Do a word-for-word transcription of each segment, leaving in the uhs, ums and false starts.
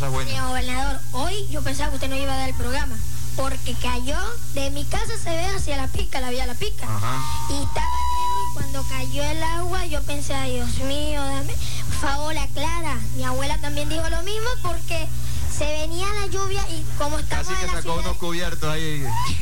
cosas buenas. Señor gobernador, hoy yo pensaba que usted no iba a dar el programa, porque cayó, de mi casa se ve hacia la pica, la vía la pica. Ajá. Y estaba negro y cuando cayó el agua yo pensé, ay Dios mío, dame, por favor, la Clara. Mi abuela también dijo lo mismo porque se venía la lluvia y como estamos Así que en la sacó ciudad... unos cubiertos ahí.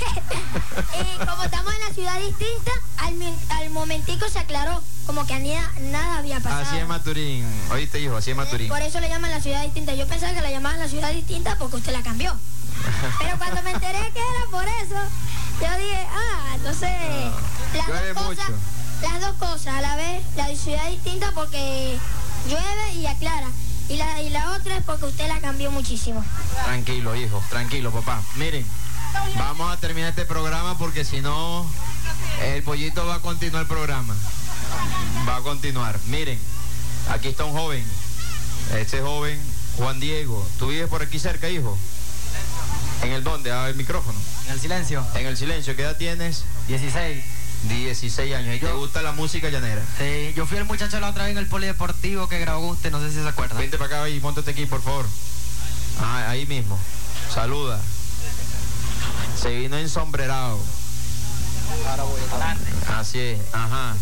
y como estamos en la ciudad distinta, al, al momentico se aclaró, como que nada, nada había pasado. Así es Maturín, oíste hijo, así es Maturín. Por eso le llaman la ciudad distinta. Yo pensaba que la llamaban la ciudad distinta porque usted la cambió. Pero cuando me enteré que era por eso, yo dije, ah, entonces No, las, llueve dos cosas, mucho. las dos cosas a la vez, la ciudad distinta porque llueve y aclara. Y la, y la otra es porque usted la cambió muchísimo. Tranquilo, hijo, tranquilo, papá. Miren, vamos a terminar este programa porque si no, el pollito va a continuar el programa. Va a continuar. Miren, aquí está un joven. Este joven, Juan Diego. ¿Tú vives por aquí cerca, hijo? ¿En el dónde? Ah, el micrófono. En el silencio. En el silencio. ¿Qué edad tienes? dieciséis. dieciséis años. ¿Y te gusta la música llanera? Sí, yo fui el muchacho la otra vez en el polideportivo que grabó usted, no sé si se acuerda. Vente para acá y móntate aquí, por favor. Ah, ahí mismo. Saluda. Se vino ensombrerado. Ahora voy adelante. Así es, ajá.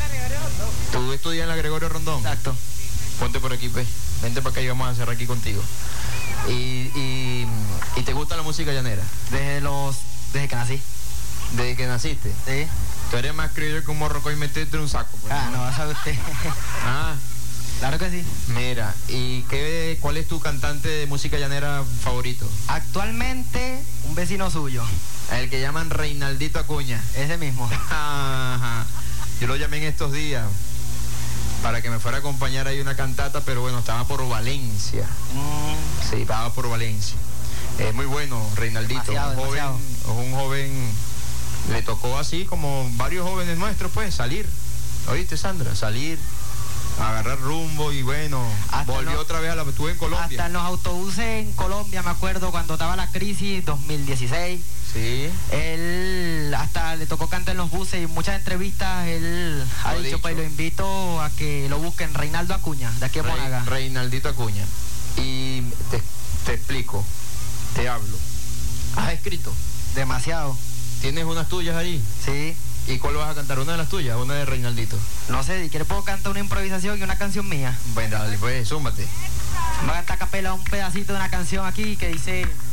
¿Tú estudias en la Gregorio Rondón? Exacto. Ponte por aquí, pues. Vente para acá y vamos a cerrar aquí contigo. Y, y, ¿Y te gusta la música llanera? Desde los... desde que nací. Desde que naciste. Sí. Tú eres más criollo que un morroco y meterte en un saco. Pues, ah, no, no sabe usted. Ah, claro que sí. mira, ¿y qué, cuál es tu cantante de música llanera favorito? Actualmente, un vecino suyo. El que llaman Reinaldito Acuña. Ese mismo. Ajá. Yo lo llamé en estos días para que me fuera a acompañar ahí una cantata, pero bueno, estaba por Valencia. Mm. Sí, estaba por Valencia. Es muy bueno, Reinaldito. Demasiado, un joven, demasiado. un joven, le tocó así como varios jóvenes nuestros, pues, salir. ¿Oíste, Sandra? Salir, agarrar rumbo y bueno, Hasta volvió no, otra vez a la... Estuve en Colombia. Hasta en los autobuses en Colombia, me acuerdo, cuando estaba la crisis dos mil dieciséis. Sí. Él hasta le tocó cantar en los buses y en muchas entrevistas él ha Lo dicho, dicho. pues lo invito a que lo busquen, Reinaldo Acuña, de aquí a Rey- Monaga. Reinaldito Acuña. Y te, te explico, te hablo. ¿Has escrito? Demasiado. ¿Tienes unas tuyas ahí? Sí. ¿Y cuál vas a cantar? ¿Una de las tuyas? ¿Una de Reinaldito? No sé, si quieres puedo cantar una improvisación y una canción mía. Bueno, dale, pues, súmate. Voy a cantar a capela un pedacito de una canción aquí que dice...